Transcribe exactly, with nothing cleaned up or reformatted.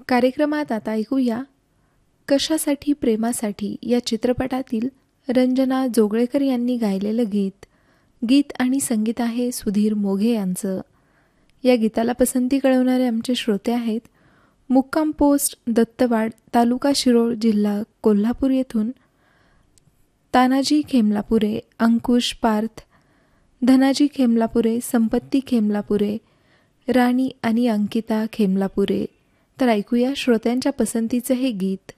कार्यक्रमात आता ऐकूया कशासाठी प्रेमासाठी या चित्रपटातील रंजना जोगळेकर यांनी गायलेलं गीत. गीत आणि संगीत आहे सुधीर मोघे यांचं. या गीताला पसंती कळवणारे आमचे श्रोते आहेत मुक्काम पोस्ट दत्तवाड, तालुका शिरोळ, जिल्हा कोल्हापूर येथून तानाजी खेमलापुरे, अंकुश पार्थ, धनाजी खेमलापुरे, संपत्ती खेमलापुरे, राणी आणि अंकिता खेमलापुरे. तर ऐकूया श्रोत्यांच्या पसंतीचं हे गीत.